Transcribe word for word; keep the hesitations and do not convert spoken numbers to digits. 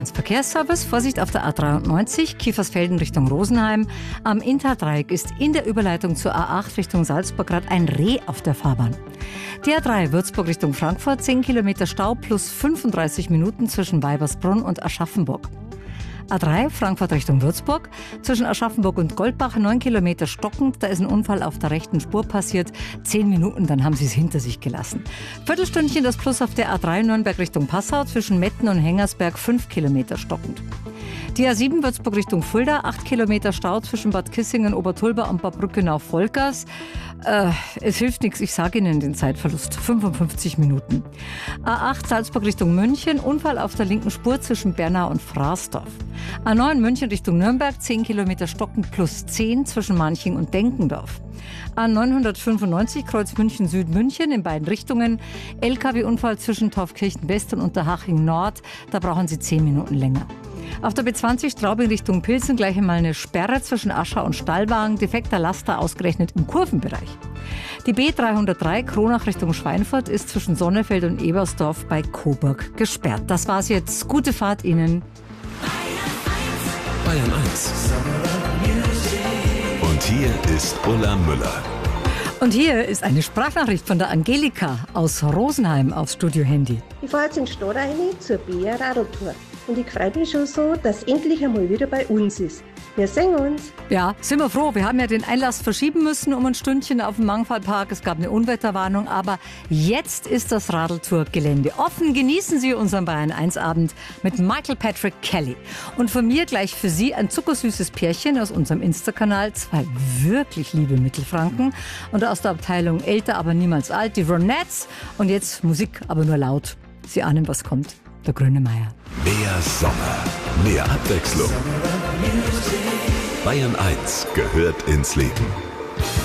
Verkehrsservice, Vorsicht auf der A dreiundneunzig, Kiefersfelden Richtung Rosenheim. Am Inntal-Dreieck ist in der Überleitung zur A acht Richtung Salzburg gerade ein Reh auf der Fahrbahn. Die A drei Würzburg Richtung Frankfurt, zehn Kilometer Stau plus fünfunddreißig Minuten zwischen Weibersbrunn und Aschaffenburg. A drei Frankfurt Richtung Würzburg, zwischen Aschaffenburg und Goldbach, neun Kilometer stockend. Da ist ein Unfall auf der rechten Spur passiert. zehn Minuten, dann haben sie es hinter sich gelassen. Viertelstündchen das Plus auf der A drei Nürnberg Richtung Passau, zwischen Metten und Hengersberg, fünf Kilometer stockend. Die A sieben Würzburg Richtung Fulda, acht Kilometer Stau zwischen Bad Kissingen, Obertulba und Bad Brückenau-Volkers. Äh, es hilft nichts, ich sage Ihnen den Zeitverlust, fünfundfünfzig Minuten. A acht Salzburg Richtung München, Unfall auf der linken Spur zwischen Bernau und Fraßdorf. A neun München Richtung Nürnberg, zehn Kilometer stockend plus zehn zwischen Manching und Denkendorf. A neunhundertfünfundneunzig Kreuz München Süd München in beiden Richtungen. L K W-Unfall zwischen Taufkirchen West und Unterhaching Nord, da brauchen Sie zehn Minuten länger. Auf der B zwanzig Straubing Richtung Pilsen gleich einmal eine Sperre zwischen Aschau und Stallwagen, defekter Laster ausgerechnet im Kurvenbereich. Die B dreihundertdrei Kronach Richtung Schweinfurt ist zwischen Sonnefeld und Ebersdorf bei Coburg gesperrt. Das war's jetzt. Gute Fahrt Ihnen. Bayern eins. Und hier ist Ulla Müller. Und hier ist eine Sprachnachricht von der Angelika aus Rosenheim aufs Studio-Handy. Ich fahre jetzt in die Stadt rein zur B R Radltour. Und ich freue mich schon so, dass endlich einmal wieder bei uns ist. Wir sehen uns. Ja, sind wir froh. Wir haben ja den Einlass verschieben müssen um ein Stündchen auf dem Mangfallpark. Es gab eine Unwetterwarnung, aber jetzt ist das Radltour-Gelände offen. Genießen Sie unseren Bayern eins Abend mit Michael Patrick Kelly. Und von mir gleich für Sie ein zuckersüßes Pärchen aus unserem Insta-Kanal. Zwei wirklich liebe Mittelfranken. Und aus der Abteilung älter, aber niemals alt, die Ronettes. Und jetzt Musik, aber nur laut. Sie ahnen, was kommt. Der Grönemeyer. Mehr Sommer, mehr Abwechslung. Bayern eins gehört ins Leben.